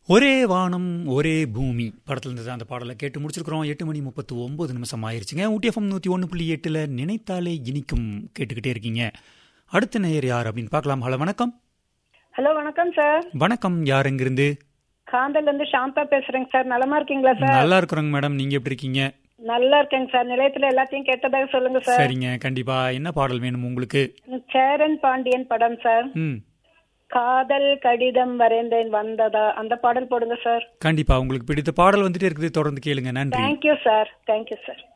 ஒரே வானம் ஒரே பூமி படத்துல இருந்து அந்த பாடலை கேட்டு முடிச்சிருக்கிறோம். 8:39 ஆயிருச்சுங்க. UTFM 101.8 நினைத்தாலே இனிக்கும் கேட்டுக்கிட்டே இருக்கீங்க. அடுத்த நேயர் யார் அப்படின்னு பார்க்கலாம். ஹலோ வணக்கம். ஹலோ வணக்கம் சார். வணக்கம், யார் எங்கிருந்து? காந்தல்ல இருந்து சாந்தா பேசுறேங்க சார். நலமா இருக்கீங்களா சார்? நல்லா இருக்கிறோங்க மேடம், நீங்க எப்படி இருக்கீங்க? நல்லா இருக்கேங்க சார். நிலையத்துல எல்லாத்தையும் கேட்டதாக சொல்லுங்க சார். சரிங்க, கண்டிப்பா. என்ன பாடல் வேணும் உங்களுக்கு? சேரன் பாண்டியன் படம் சார். காதல் கடிதம் வரைந்தேன் வந்ததா, அந்த பாடல் போடுங்க சார். கண்டிப்பா உங்களுக்கு பிடித்த பாடல் வந்துட்டே இருக்குது, தொடர்ந்து கேளுங்க. நன்றி. Thank you sir. Thank you sir.